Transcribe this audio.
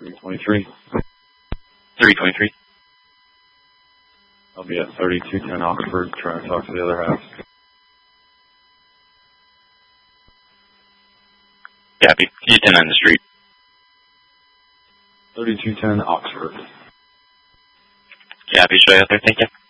323. 323. I'll be at 3210 Oxford trying to talk to the other half. Copy. Can you 10 on the street? 3210 Oxford. Copy. Should I out there? Thank you.